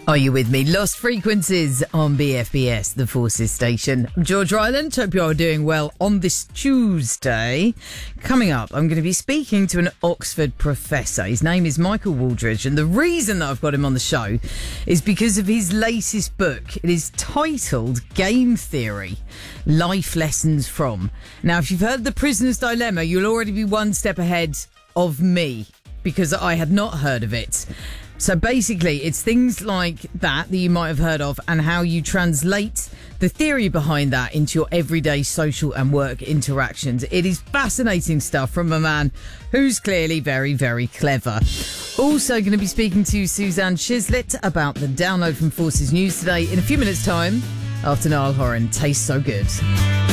Are you with me? Lost Frequencies on BFBS, the Forces station. I'm George Ryland. Hope you are doing well on this Tuesday. Coming up, I'm going to be speaking to an Oxford professor. His name is Michael Wooldridge, and the reason that I've got him on the show is because of his latest book. It is titled Game Theory, Life Lessons From. Now, if you've heard The Prisoner's Dilemma, you'll already be one step ahead of me because I had not heard of it. So basically, it's things like that you might have heard of and how you translate the theory behind that into your everyday social and work interactions. It is fascinating stuff from a man who's clearly very, very clever. Also going to be speaking to Suzanne Chislett about the download from Forces News today in a few minutes' time after Niall Horan. Tastes so good.